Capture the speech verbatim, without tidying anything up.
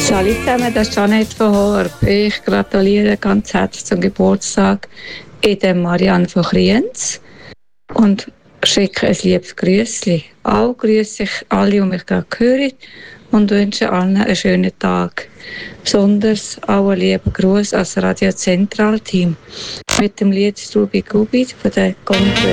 Hallo zusammen, das ist Janet von Horb. Ich gratuliere ganz herzlich zum Geburtstag in dem Marianne von Kriens und schicke ein liebes Grüßli. Auch grüße ich alle, die mich gerade hören und wünsche allen einen schönen Tag. Besonders auch einen lieben Gruß als Radio Zentral Team mit dem Lied Strubi Gubi von der Gondel.